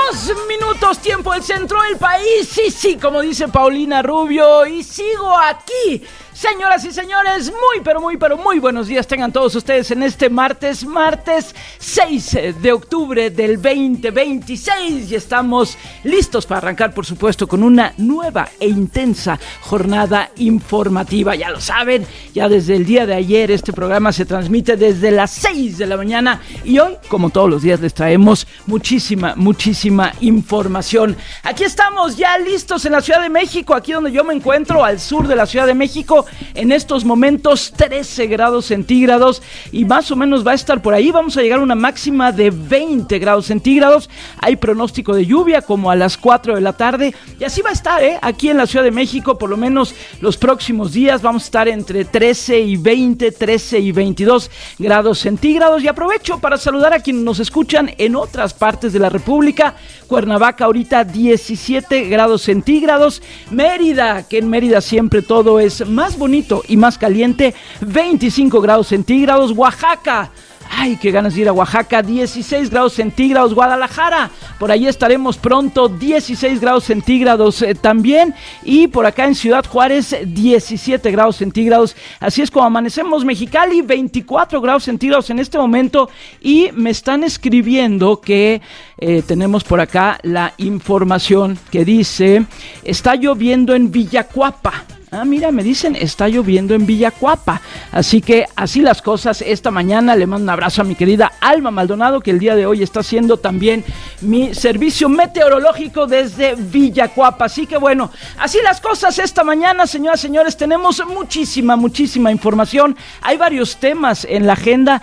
2 minutos, tiempo del centro del país. Sí, como dice Paulina Rubio, y sigo aquí. Señoras y señores, muy buenos días tengan todos ustedes en este martes 6 de octubre del 2026. Y estamos listos para arrancar, por supuesto, con una nueva e intensa jornada informativa. Ya lo saben, ya desde el día de ayer este programa se transmite desde las 6 de la mañana. Y hoy, como todos los días, les traemos muchísima información. Aquí estamos ya listos en la Ciudad de México, aquí donde yo me encuentro, al sur de la Ciudad de México. En estos momentos 13 grados centígrados y más o menos va a estar por ahí. Vamos a llegar a una máxima de 20 grados centígrados. Hay pronóstico de lluvia como a las 4 de la tarde y así va a estar, aquí en la Ciudad de México. Por lo menos los próximos días vamos a estar entre 13 y 20, 13 y 22 grados centígrados. Y aprovecho para saludar a quienes nos escuchan en otras partes de la República. Cuernavaca ahorita 17 grados centígrados. Mérida, que en Mérida siempre todo es más bonito y más caliente, 25 grados centígrados. Oaxaca, ay, qué ganas de ir a Oaxaca, 16 grados centígrados. Guadalajara, por ahí estaremos pronto, 16 grados centígrados también. Y por acá en Ciudad Juárez, 17 grados centígrados. Así es como amanecemos. Mexicali, 24 grados centígrados en este momento. Y me están escribiendo que tenemos por acá la información que dice, está lloviendo en Villacuapa. Ah, mira, me dicen, está lloviendo en Villacuapa. Así que así las cosas esta mañana. Le mando un abrazo a mi querida Alma Maldonado, que el día de hoy está haciendo también mi servicio meteorológico desde Villacuapa. Así que bueno, así las cosas esta mañana, señoras y señores. Tenemos muchísima información. Hay varios temas en la agenda.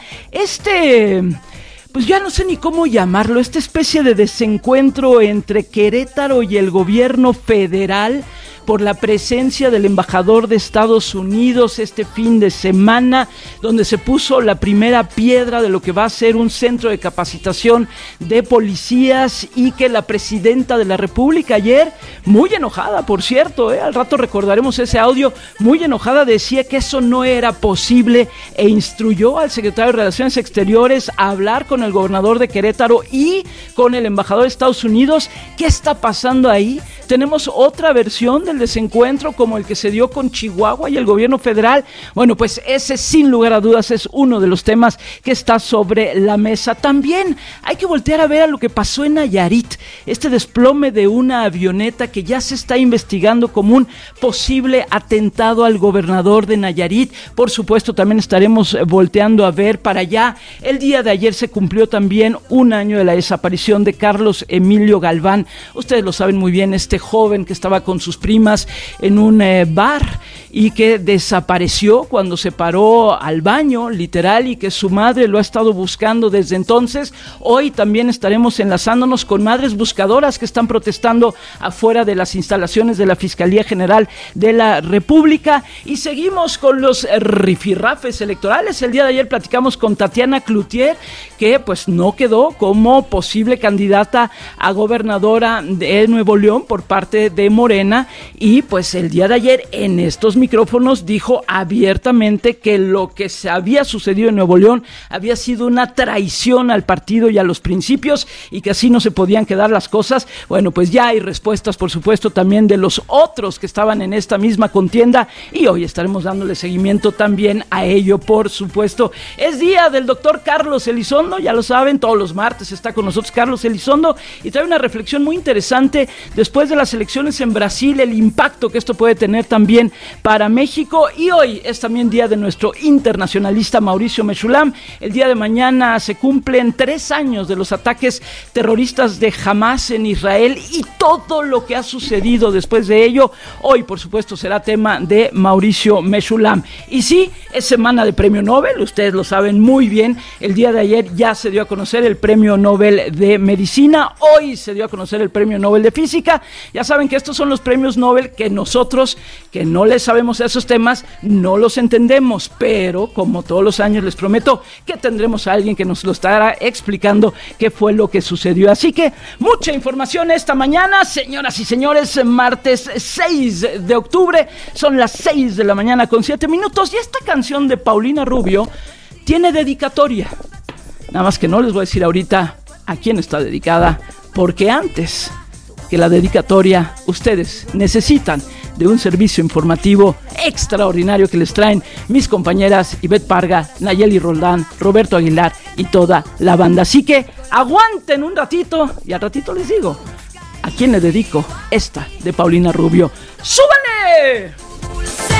Pues ya no sé ni cómo llamarlo, esta especie de desencuentro entre Querétaro y el gobierno federal por la presencia del embajador de Estados Unidos este fin de semana, donde se puso la primera piedra de lo que va a ser un centro de capacitación de policías, y que la presidenta de la República ayer, muy enojada, por cierto, al rato recordaremos ese audio, muy enojada, decía que eso no era posible e instruyó al secretario de Relaciones Exteriores a hablar con el gobernador de Querétaro y con el embajador de Estados Unidos. ¿Qué está pasando ahí? Tenemos otra versión del desencuentro como el que se dio con Chihuahua y el gobierno federal. Bueno, pues ese sin lugar a dudas es uno de los temas que está sobre la mesa. También hay que voltear a ver a lo que pasó en Nayarit, este desplome de una avioneta que ya se está investigando como un posible atentado al gobernador de Nayarit. Por supuesto, también estaremos volteando a ver para allá. El día de ayer se cumplió también un año de la desaparición de Carlos Emilio Galván. Ustedes lo saben muy bien, este joven que estaba con sus primas en un bar y que desapareció cuando se paró al baño, literal, y que su madre lo ha estado buscando desde entonces. Hoy también estaremos enlazándonos con madres buscadoras que están protestando afuera de las instalaciones de la Fiscalía General de la República. Y seguimos con los rifirrafes electorales. El día de ayer platicamos con Tatiana Cloutier, que pues no quedó como posible candidata a gobernadora de Nuevo León por parte de Morena, y pues el día de ayer en estos micrófonos dijo abiertamente que lo que se había sucedido en Nuevo León había sido una traición al partido y a los principios, y que así no se podían quedar las cosas. Bueno, pues ya hay respuestas, por supuesto, también de los otros que estaban en esta misma contienda, y hoy estaremos dándole seguimiento también a ello, por supuesto. Es día del doctor Carlos Elizondo, ya lo saben, todos los martes está con nosotros Carlos Elizondo y trae una reflexión muy interesante después de las elecciones en Brasil, el impacto que esto puede tener también para México. Y hoy es también día de nuestro internacionalista Mauricio Meshulam. El día de mañana se cumplen 3 años de los ataques terroristas de Hamas en Israel y todo lo que ha sucedido después de ello. Hoy, por supuesto, será tema de Mauricio Meshulam. Y sí, es semana de premio Nobel, ustedes lo saben muy bien. El día de ayer ya se dio a conocer el premio Nobel de Medicina, hoy se dio a conocer el premio Nobel de Física. Ya saben que estos son los premios Nobel que nosotros, que no les sabemos esos temas, no los entendemos, pero como todos los años les prometo que tendremos a alguien que nos lo estará explicando qué fue lo que sucedió. Así que mucha información esta mañana, señoras y señores. Martes 6 de octubre, son las 6 de la mañana con 7 minutos, y esta canción de Paulina Rubio tiene dedicatoria. Nada más que no les voy a decir ahorita a quién está dedicada, porque antes que la dedicatoria, ustedes necesitan de un servicio informativo extraordinario que les traen mis compañeras Ivette Parga, Nayeli Roldán, Roberto Aguilar y toda la banda. Así que aguanten un ratito y al ratito les digo a quién le dedico esta de Paulina Rubio. ¡Súbanle!